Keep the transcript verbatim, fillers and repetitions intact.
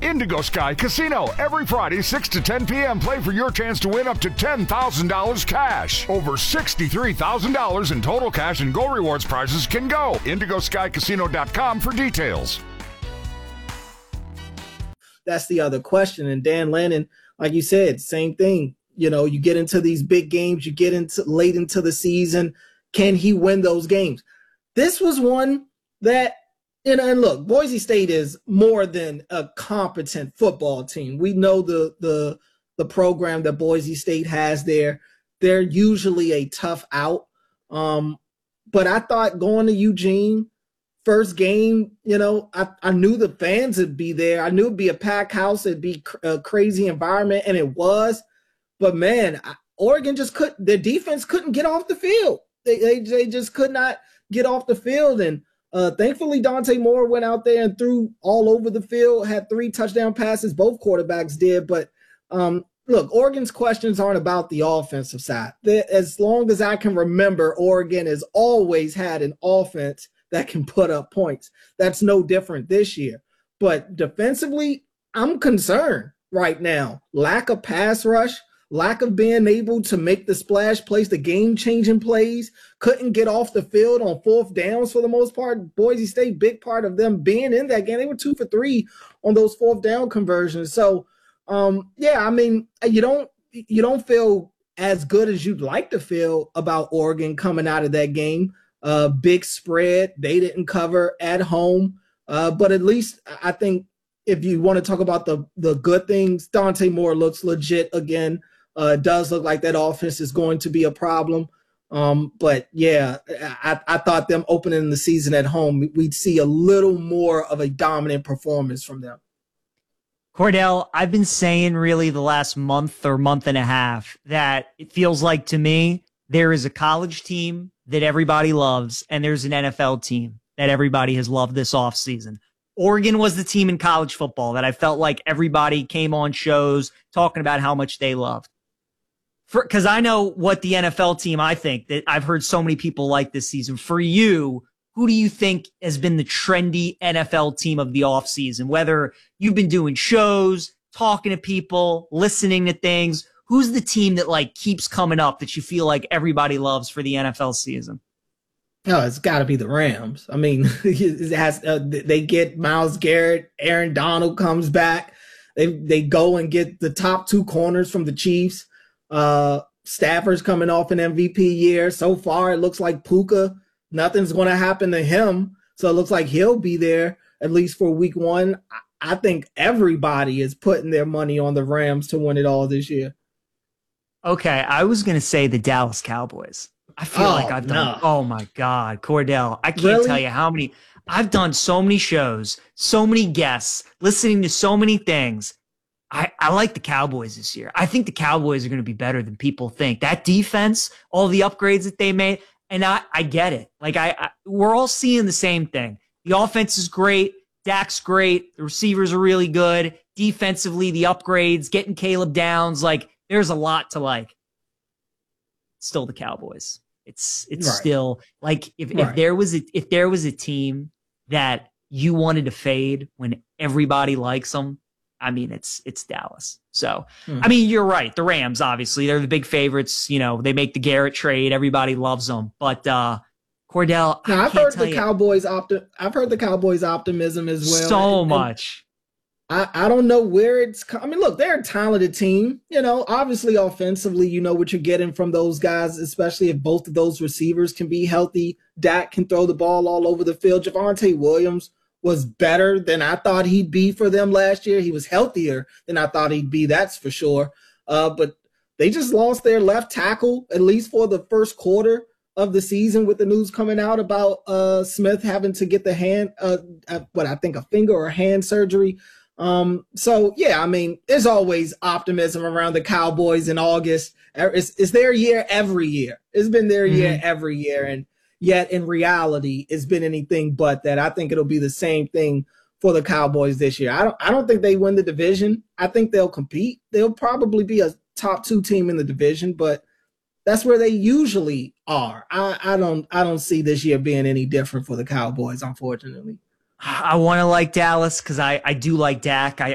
Indigo Sky Casino. Every Friday, six to ten p.m., play for your chance to win up to ten thousand dollars cash. Over sixty-three thousand dollars in total cash and Go Rewards prizes can go. indigo sky casino dot com for details. That's the other question. And Dan Lannon, like you said, same thing. You know, you get into these big games, you get into late into the season. Can he win those games? This was one that, you know, and look, Boise State is more than a competent football team. We know the the the program that Boise State has there. They're usually a tough out. Um, but I thought going to Eugene, first game, you know, I, I knew the fans would be there. I knew it'd be a packed house. It'd be a crazy environment, and it was. But, man, Oregon just couldn't – their defense couldn't get off the field. They, they, they just could not get off the field. And uh, thankfully, Dante Moore went out there and threw all over the field, had three touchdown passes. Both quarterbacks did. But, um, look, Oregon's questions aren't about the offensive side. They, as long as I can remember, Oregon has always had an offense that can put up points. That's no different this year. But defensively, I'm concerned right now. Lack of pass rush, lack of being able to make the splash plays, the game-changing plays, couldn't get off the field on fourth downs for the most part. Boise State, big part of them being in that game. They were two for three on those fourth down conversions. So, um, yeah, I mean, you don't you don't feel as good as you'd like to feel about Oregon coming out of that game. Uh, big spread. They didn't cover at home. Uh, but at least I think if you want to talk about the, the good things, Dante Moore looks legit again. Uh, does look like that offense is going to be a problem. Um, but, yeah, I, I thought them opening the season at home, we'd see a little more of a dominant performance from them. Cordell, I've been saying really the last month or month and a half that it feels like to me there is a college team that everybody loves, and there's an N F L team that everybody has loved this offseason. Oregon was the team in college football that I felt like everybody came on shows talking about how much they loved. Because I know what the N F L team I think that I've heard so many people like this season. For you, who do you think has been the trendy N F L team of the offseason? Whether you've been doing shows, talking to people, listening to things, who's the team that like keeps coming up that you feel like everybody loves for the N F L season? No, it's got to be the Rams. I mean, it has, uh, they get Myles Garrett, Aaron Donald comes back. They they go and get the top two corners from the Chiefs. Uh, Stafford's coming off an M V P year. So far, it looks like Puka, nothing's going to happen to him. So it looks like he'll be there at least for week one. I think everybody is putting their money on the Rams to win it all this year. Okay, I was going to say the Dallas Cowboys. I feel oh, like I've done, no. oh my God, Cordell, I can't Really? tell you how many, I've done so many shows, so many guests, listening to so many things. I, I like the Cowboys this year. I think the Cowboys are going to be better than people think. That defense, all the upgrades that they made, and I, I get it. Like I, I, we're all seeing the same thing. The offense is great. Dak's great. The receivers are really good. Defensively, the upgrades, getting Caleb Downs, like there's a lot to like. Still the Cowboys. It's it's Right. still like if, Right. if there was a, if there was a team that you wanted to fade when everybody likes them, I mean it's it's Dallas. So Hmm. I mean you're right. The Rams obviously they're the big favorites. You know they make the Garrett trade. Everybody loves them. But uh, Cordell, Now, I I've can't heard tell the you Cowboys opti- I've heard the Cowboys optimism as well. so And- and much. I, I don't know where it's co- I mean, look, they're a talented team. You know, obviously offensively, you know what you're getting from those guys, especially if both of those receivers can be healthy. Dak can throw the ball all over the field. Javonte Williams was better than I thought he'd be for them last year. He was healthier than I thought he'd be, that's for sure. Uh, but they just lost their left tackle, at least for the first quarter of the season, with the news coming out about uh, Smith having to get the hand, uh, uh, what I think a finger or hand surgery. Um, so yeah, I mean, there's always optimism around the Cowboys in August. It's, it's their year every year. It's been their Mm-hmm. year every year. And yet in reality, it's been anything but that. I think it'll be the same thing for the Cowboys this year. I don't, I don't think they win the division. I think they'll compete. They'll probably be a top two team in the division, but that's where they usually are. I, I don't, I don't see this year being any different for the Cowboys, unfortunately. I want to like Dallas because I, I do like Dak. I,